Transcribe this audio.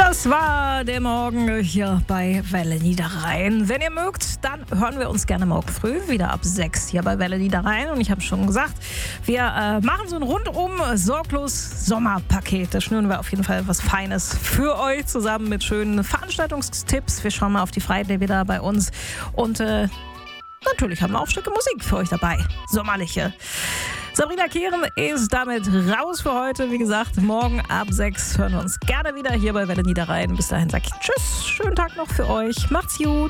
Das war der Morgen hier bei Welle Niederrhein. Wenn ihr mögt, dann hören wir uns gerne morgen früh wieder ab 6 hier bei Welle Niederrhein. Und ich habe schon gesagt, wir machen so ein rundum sorglos Sommerpaket. Da schnüren wir auf jeden Fall was Feines für euch zusammen mit schönen Veranstaltungstipps. Wir schauen mal auf die Friday wieder bei uns. Und natürlich haben wir auch Stücke Musik für euch dabei. Sommerliche. Sabrina Kehren ist damit raus für heute. Wie gesagt, morgen ab 6 hören wir uns gerne wieder hier bei Welle Niederrhein. Bis dahin sage ich Tschüss, schönen Tag noch für euch. Macht's gut.